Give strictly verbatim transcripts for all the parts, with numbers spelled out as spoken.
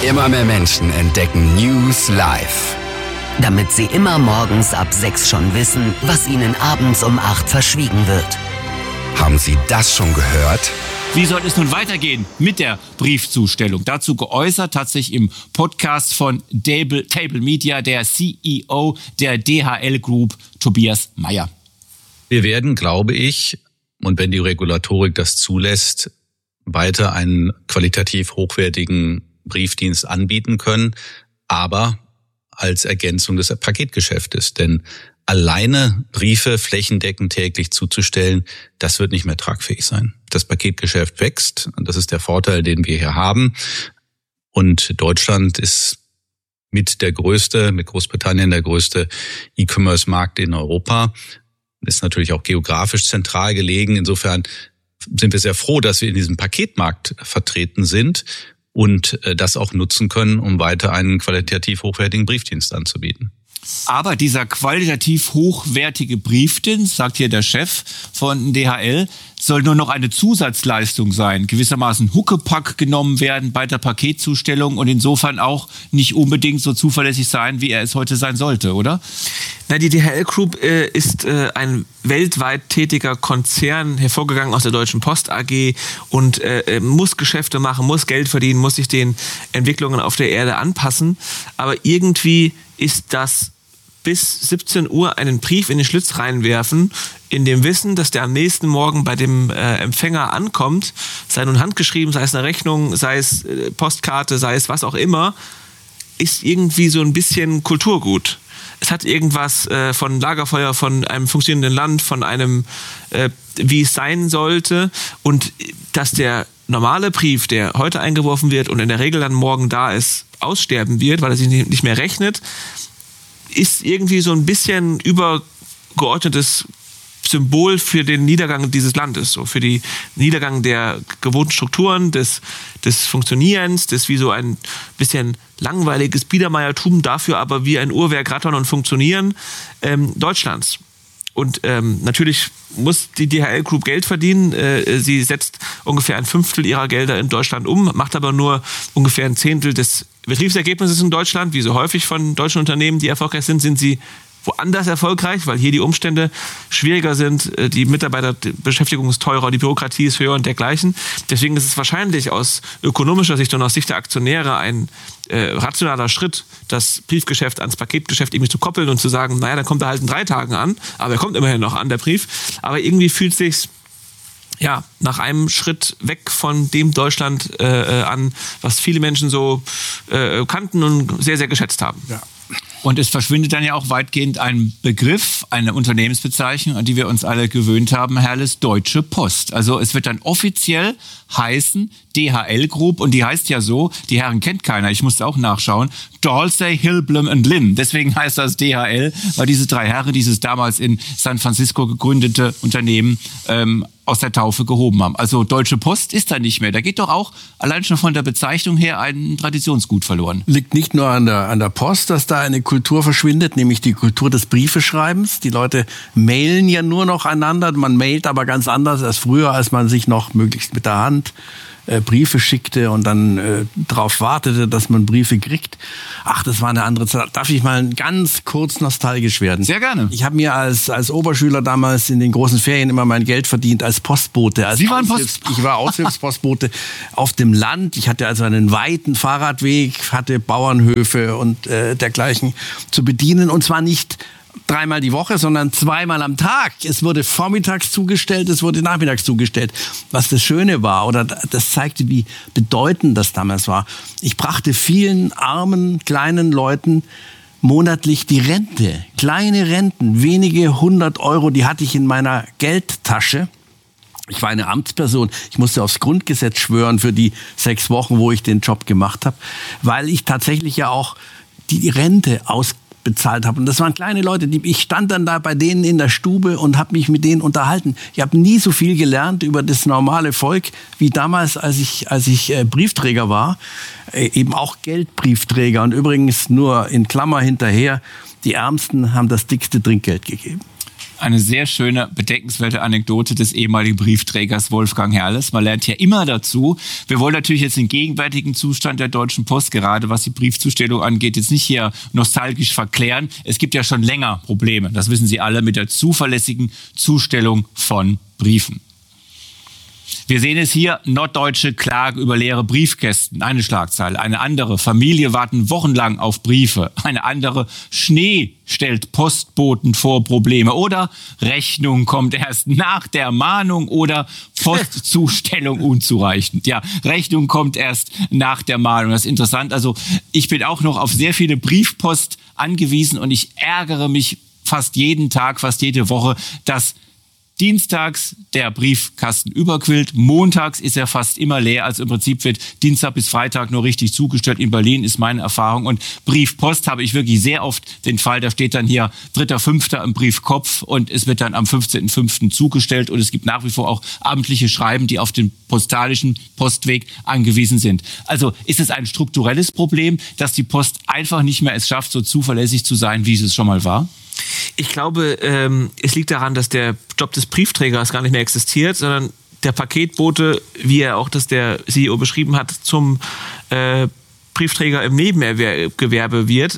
Immer mehr Menschen entdecken News live. Damit sie immer morgens ab sechs schon wissen, was ihnen abends um acht verschwiegen wird. Haben Sie das schon gehört? Wie soll es nun weitergehen mit der Briefzustellung? Dazu geäußert hat sich im Podcast von Table, Table Media der C E O der D H L Group, Tobias Meyer. Wir werden, glaube ich, und wenn die Regulatorik das zulässt, weiter einen qualitativ hochwertigen Briefdienst anbieten können, aber als Ergänzung des Paketgeschäftes. Denn alleine Briefe flächendeckend täglich zuzustellen, das wird nicht mehr tragfähig sein. Das Paketgeschäft wächst und das ist der Vorteil, den wir hier haben. Und Deutschland ist mit der größte, mit Großbritannien der größte E-Commerce-Markt in Europa. Ist natürlich auch geografisch zentral gelegen. Insofern sind wir sehr froh, dass wir in diesem Paketmarkt vertreten sind und das auch nutzen können, um weiter einen qualitativ hochwertigen Briefdienst anzubieten. Aber dieser qualitativ hochwertige Briefdienst, sagt hier der Chef von D H L, soll nur noch eine Zusatzleistung sein, gewissermaßen Huckepack genommen werden bei der Paketzustellung und insofern auch nicht unbedingt so zuverlässig sein, wie er es heute sein sollte, oder? Na, die D H L Group äh, ist äh, ein weltweit tätiger Konzern, hervorgegangen aus der Deutschen Post A G und äh, muss Geschäfte machen, muss Geld verdienen, muss sich den Entwicklungen auf der Erde anpassen. Aber irgendwie ist das bis siebzehn Uhr einen Brief in den Schlitz reinwerfen, in dem Wissen, dass der am nächsten Morgen bei dem äh, Empfänger ankommt, sei nun handgeschrieben, sei es eine Rechnung, sei es äh, Postkarte, sei es was auch immer, ist irgendwie so ein bisschen Kulturgut. Es hat irgendwas äh, von Lagerfeuer, von einem funktionierenden Land, von einem, äh, wie es sein sollte. Und dass der normale Brief, der heute eingeworfen wird und in der Regel dann morgen da ist, aussterben wird, weil er sich nicht mehr rechnet, ist irgendwie so ein bisschen übergeordnetes Symbol für den Niedergang dieses Landes, so für den Niedergang der gewohnten Strukturen, des, des Funktionierens, des wie so ein bisschen langweiliges Biedermeiertum, dafür aber wie ein Uhrwerk rattern und funktionieren ähm, Deutschlands. Und ähm, natürlich muss die D H L Group Geld verdienen. Äh, sie setzt ungefähr ein Fünftel ihrer Gelder in Deutschland um, macht aber nur ungefähr ein Zehntel des Betriebsergebnisses in Deutschland. Wie so häufig von deutschen Unternehmen, die erfolgreich sind, sind sie woanders erfolgreich, weil hier die Umstände schwieriger sind, die Mitarbeiterbeschäftigung ist teurer, die Bürokratie ist höher und dergleichen. Deswegen ist es wahrscheinlich aus ökonomischer Sicht und aus Sicht der Aktionäre ein äh, rationaler Schritt, das Briefgeschäft ans Paketgeschäft irgendwie zu koppeln und zu sagen, naja, dann kommt er halt in drei Tagen an, aber er kommt immerhin noch an, der Brief. Aber irgendwie fühlt es sich ja, nach einem Schritt weg von dem Deutschland äh, an, was viele Menschen so äh, kannten und sehr, sehr geschätzt haben. Ja. Und es verschwindet dann ja auch weitgehend ein Begriff, eine Unternehmensbezeichnung, an die wir uns alle gewöhnt haben, Herrles, Deutsche Post. Also es wird dann offiziell heißen D H L Group und die heißt ja so, die Herren kennt keiner, ich musste auch nachschauen, Dalsey, Hillblom und Lynn. Deswegen heißt das D H L, weil diese drei Herren dieses damals in San Francisco gegründete Unternehmen ähm, aus der Taufe gehoben haben. Also Deutsche Post ist da nicht mehr. Da geht doch auch allein schon von der Bezeichnung her ein Traditionsgut verloren. Liegt nicht nur an der, an der Post, dass da eine Kultur verschwindet, nämlich die Kultur des Briefeschreibens. Die Leute mailen ja nur noch einander. Man mailt aber ganz anders als früher, als man sich noch möglichst mit der Hand äh, Briefe schickte und dann äh, darauf wartete, dass man Briefe kriegt. Ach, das war eine andere Zeit. Darf ich mal ganz kurz nostalgisch werden? Sehr gerne. Ich habe mir als, als Oberschüler damals in den großen Ferien immer mein Geld verdient als Postbote. Als Sie waren Aushilfs- Post? Ich war Aushilfspostbote auf dem Land. Ich hatte also einen weiten Fahrradweg, hatte Bauernhöfe und äh, dergleichen zu bedienen. Und zwar nicht dreimal die Woche, sondern zweimal am Tag. Es wurde vormittags zugestellt, es wurde nachmittags zugestellt. Was das Schöne war, oder das zeigte, wie bedeutend das damals war. Ich brachte vielen armen, kleinen Leuten monatlich die Rente. Kleine Renten, wenige hundert Euro, die hatte ich in meiner Geldtasche. Ich war eine Amtsperson. Ich musste aufs Grundgesetz schwören für die sechs Wochen, wo ich den Job gemacht habe, weil ich tatsächlich ja auch die Rente aus bezahlt habe. Und das waren kleine Leute, die, ich stand dann da bei denen in der Stube und habe mich mit denen unterhalten. Ich habe nie so viel gelernt über das normale Volk wie damals, als ich, als ich äh, Briefträger war. Äh, eben auch Geldbriefträger. Und übrigens nur in Klammer hinterher, die Ärmsten haben das dickste Trinkgeld gegeben. eine sehr schöne, bedenkenswerte Anekdote des ehemaligen Briefträgers Wolfgang Herrles. Man lernt ja immer dazu. Wir wollen natürlich jetzt den gegenwärtigen Zustand der Deutschen Post, gerade was die Briefzustellung angeht, jetzt nicht hier nostalgisch verklären. Es gibt ja schon länger Probleme, das wissen Sie alle, mit der zuverlässigen Zustellung von Briefen. Wir sehen es hier, norddeutsche Klage über leere Briefkästen, eine Schlagzeile. Eine andere, Familie warten wochenlang auf Briefe. Eine andere, Schnee stellt Postboten vor Probleme. Oder Rechnung kommt erst nach der Mahnung oder Postzustellung unzureichend. Ja, Rechnung kommt erst nach der Mahnung. Das ist interessant. Also ich bin auch noch auf sehr viele Briefpost angewiesen und ich ärgere mich fast jeden Tag, fast jede Woche, dass dienstags der Briefkasten überquillt, montags ist er fast immer leer, also im Prinzip wird Dienstag bis Freitag nur richtig zugestellt. In Berlin ist meine Erfahrung. Und Briefpost habe ich wirklich sehr oft den Fall, da steht dann hier dritter fünfter im Briefkopf und es wird dann am fünfzehnten fünften zugestellt und es gibt nach wie vor auch amtliche Schreiben, die auf den postalischen Postweg angewiesen sind. Also ist es ein strukturelles Problem, dass die Post einfach nicht mehr es schafft, so zuverlässig zu sein, wie es schon mal war? Ich glaube, ähm, es liegt daran, dass der Job des Briefträgers gar nicht mehr existiert, sondern der Paketbote, wie er auch das der C E O beschrieben hat, zum äh, Briefträger im Nebengewerbe wird.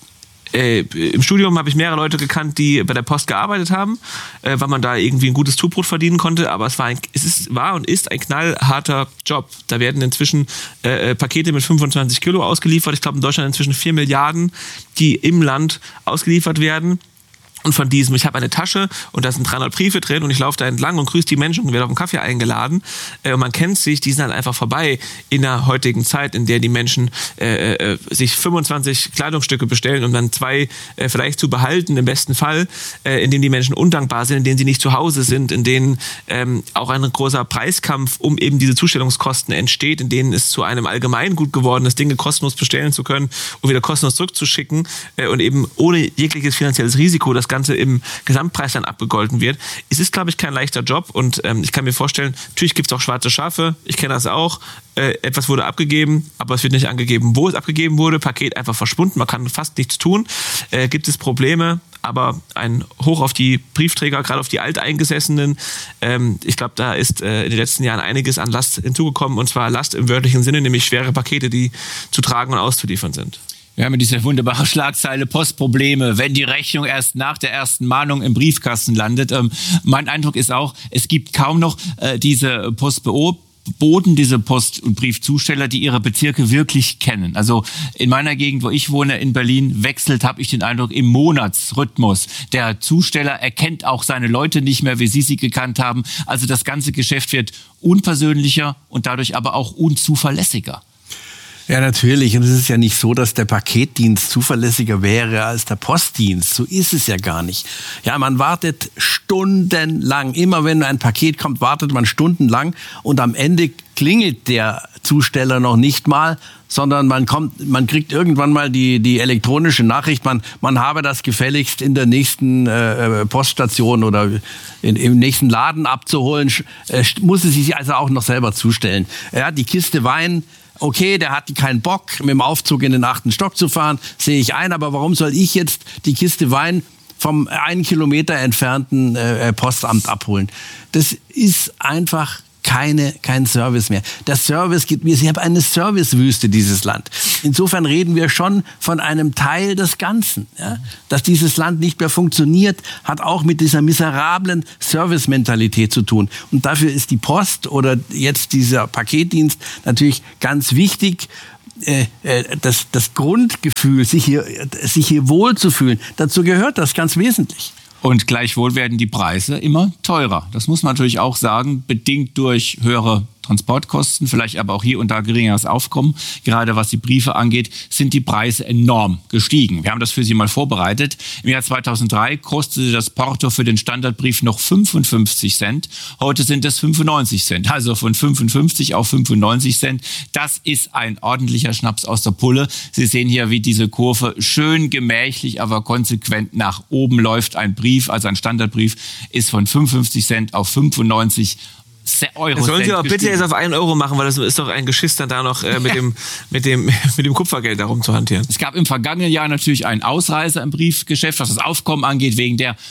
Äh, Im Studium habe ich mehrere Leute gekannt, die bei der Post gearbeitet haben, äh, weil man da irgendwie ein gutes Zubrot verdienen konnte. Aber es war, ein, es ist, war und ist ein knallharter Job. Da werden inzwischen äh, Pakete mit fünfundzwanzig Kilo ausgeliefert. Ich glaube in Deutschland inzwischen vier Milliarden, die im Land ausgeliefert werden. Und von diesem, ich habe eine Tasche und da sind dreihundert Briefe drin und ich laufe da entlang und grüße die Menschen und werde auf einen Kaffee eingeladen. Äh, und man kennt sich, die sind halt einfach vorbei in der heutigen Zeit, in der die Menschen äh, äh, sich fünfundzwanzig Kleidungsstücke bestellen, um dann zwei äh, vielleicht zu behalten, im besten Fall, äh, in denen die Menschen undankbar sind, in denen sie nicht zu Hause sind, in denen ähm, auch ein großer Preiskampf um eben diese Zustellungskosten entsteht, in denen es zu einem Allgemeingut geworden ist, Dinge kostenlos bestellen zu können und wieder kostenlos zurückzuschicken äh, und eben ohne jegliches finanzielles Risiko das Ganze im Gesamtpreis dann abgegolten wird. Es ist, glaube ich, kein leichter Job und ähm, ich kann mir vorstellen, natürlich gibt es auch schwarze Schafe, ich kenne das auch, äh, etwas wurde abgegeben, aber es wird nicht angegeben, wo es abgegeben wurde, Paket einfach verschwunden, man kann fast nichts tun, äh, gibt es Probleme, aber ein Hoch auf die Briefträger, gerade auf die Alteingesessenen. Ähm, ich glaube, da ist äh, in den letzten Jahren einiges an Last hinzugekommen und zwar Last im wörtlichen Sinne, nämlich schwere Pakete, die zu tragen und auszuliefern sind. Wir haben diese wunderbare Schlagzeile Postprobleme, wenn die Rechnung erst nach der ersten Mahnung im Briefkasten landet. Ähm, mein Eindruck ist auch, es gibt kaum noch äh, diese Postboten, diese Post- und Briefzusteller, die ihre Bezirke wirklich kennen. Also in meiner Gegend, wo ich wohne, in Berlin, wechselt, habe ich den Eindruck, im Monatsrhythmus. Der Zusteller erkennt auch seine Leute nicht mehr, wie sie sie gekannt haben. Also das ganze Geschäft wird unpersönlicher und dadurch aber auch unzuverlässiger. Ja, natürlich. Und es ist ja nicht so, dass der Paketdienst zuverlässiger wäre als der Postdienst. So ist es ja gar nicht. Ja, man wartet stundenlang. Immer wenn ein Paket kommt, wartet man stundenlang. Und am Ende klingelt der Zusteller noch nicht mal, sondern man kommt, man kriegt irgendwann mal die, die elektronische Nachricht, man, man habe das gefälligst in der nächsten äh, Poststation oder in, im nächsten Laden abzuholen, äh, muss es sich also auch noch selber zustellen. Er hat die Kiste Wein. Okay, der hat keinen Bock, mit dem Aufzug in den achten Stock zu fahren, sehe ich ein. Aber warum soll ich jetzt die Kiste Wein vom einen Kilometer entfernten äh, Postamt abholen? Das ist einfach keine, kein Service mehr. Der Service gibt mir, sie haben eine Servicewüste, dieses Land. Insofern reden wir schon von einem Teil des Ganzen. Ja? Dass dieses Land nicht mehr funktioniert, hat auch mit dieser miserablen Service-Mentalität zu tun. Und dafür ist die Post oder jetzt dieser Paketdienst natürlich ganz wichtig. Äh, das, das Grundgefühl, sich hier, sich hier wohlzufühlen, dazu gehört das ganz wesentlich. Und gleichwohl werden die Preise immer teurer. Das muss man natürlich auch sagen, bedingt durch höhere Transportkosten, vielleicht aber auch hier und da geringeres Aufkommen. Gerade was die Briefe angeht, sind die Preise enorm gestiegen. Wir haben das für Sie mal vorbereitet. Im Jahr zweitausenddrei kostete das Porto für den Standardbrief noch fünfundfünfzig Cent. Heute sind es fünfundneunzig Cent. Also von fünfundfünfzig auf fünfundneunzig Cent. Das ist ein ordentlicher Schnaps aus der Pulle. Sie sehen hier, wie diese Kurve schön gemächlich, aber konsequent nach oben läuft. Ein Brief, also ein Standardbrief, ist von fünfundfünfzig Cent auf fünfundneunzig Euro. Das sollen Sie auch bitte jetzt auf einen Euro machen, weil das ist doch ein Geschiss, dann da noch äh, mit, dem, mit, dem, mit dem Kupfergeld darum zu hantieren. Es gab im vergangenen Jahr natürlich einen Ausreißer im Briefgeschäft, was das Aufkommen angeht, wegen der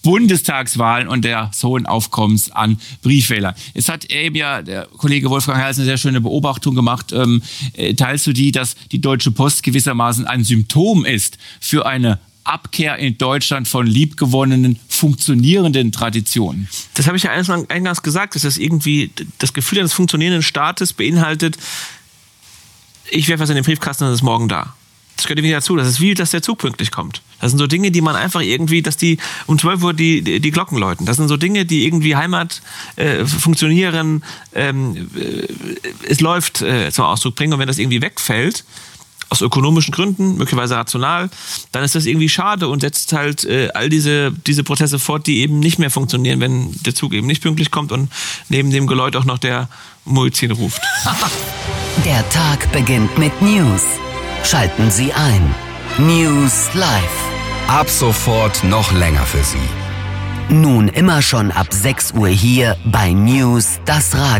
Bundestagswahlen und des hohen Aufkommens an Briefwählern. Es hat eben ja der Kollege Wolfgang Herrles eine sehr schöne Beobachtung gemacht. Ähm, teilst du die, dass die Deutsche Post gewissermaßen ein Symptom ist für eine Abkehr in Deutschland von liebgewonnenen, funktionierenden Traditionen? Das habe ich ja eingangs gesagt, dass das irgendwie das Gefühl eines funktionierenden Staates beinhaltet, ich werfe was in den Briefkasten und es ist morgen da. Das gehört irgendwie dazu. Das ist wie, dass der Zug pünktlich kommt. Das sind so Dinge, die man einfach irgendwie, dass die um zwölf Uhr die, die, die Glocken läuten. Das sind so Dinge, die irgendwie Heimat äh, funktionieren, ähm, äh, es läuft äh, zum Ausdruck bringen. Und wenn das irgendwie wegfällt, aus ökonomischen Gründen, möglicherweise rational, dann ist das irgendwie schade und setzt halt äh, all diese, diese Prozesse fort, die eben nicht mehr funktionieren, wenn der Zug eben nicht pünktlich kommt und neben dem Geläut auch noch der Muezzin ruft. Der Tag beginnt mit News. Schalten Sie ein. News Live. Ab sofort noch länger für Sie. Nun immer schon ab sechs Uhr hier bei News, das Radio.